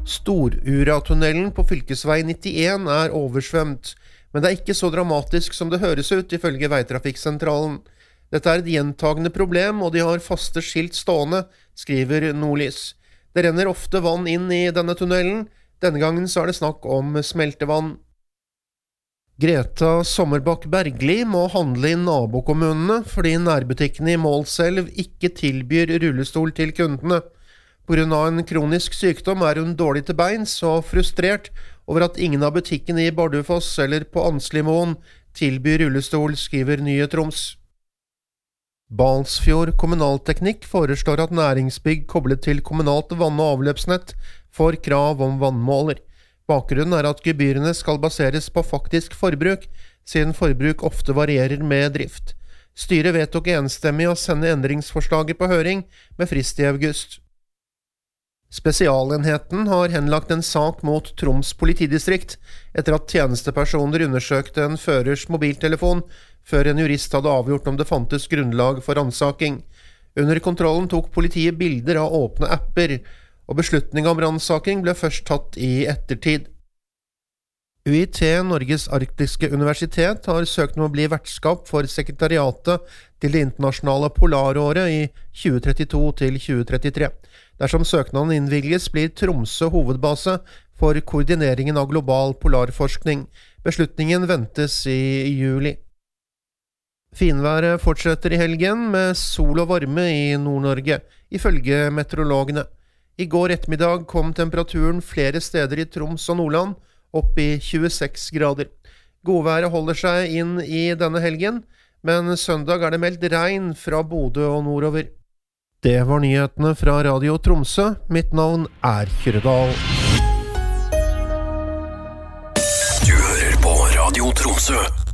Storuratunnelen på fylkesvei 91 oversvømt, men det ikke så dramatisk som det høres ut ifølge Veitrafikksentralen. Dette et gjentagende problem, og de har faste skilt stående, skriver Nordlys. Det renner ofte vann inn i denne tunnelen. Denne gangen så det snakk om smeltevann. Greta Sommerbakk Bergli må handle i nabokommunene fordi nærbutikkene i Målselv ikke tilbyr rullestol til kundene. På grunn av en kronisk sykdom hun dårlig til beins og frustrert over at ingen av butikkene i Bardufoss eller på Anslimoen tilbyr rullestol, skriver Nye Troms. Balsfjord Kommunalteknikk foreslår at næringsbygg koblet til kommunalt vann- og avløpsnett får krav om vannmåler. Bakgrunnen at gebyrene skal baseres på faktisk forbruk, siden forbruk ofte varierer med drift. Styret vedtok enstemmig å sende endringsforslaget på høring med frist i august. Spesialenheten har henlagt en sak mot Troms politidistrikt etter at tjenestepersoner undersøkte en førers mobiltelefon før en jurist hadde avgjort om det fantes grunnlag for ransaking. Under kontrollen tok politiet bilder av åpne apper, og beslutning om ransaking ble først tatt i ettertid. UiT, Norges arktiske universitet, har søkt om å bli vertskap for sekretariatet til det internasjonale polaråret i 2032 til 2033. Dersom søknaden innvilges, blir Tromsø hovedbase for koordineringen av global polarforskning. Beslutningen ventes i juli. Finværet fortsetter i helgen med sol og varme i Nord-Norge, ifølge meteorologene. I går ettermiddag kom temperaturen flere steder i Troms og Nordland opp i 26 grader. Godværet holder seg inn i denne helgen, men søndag det meldt regn fra Bodø og nordover. Det var nyhetene fra Radio Tromsø. Mitt navn Kyrredal. Du hører på Radio Tromsø.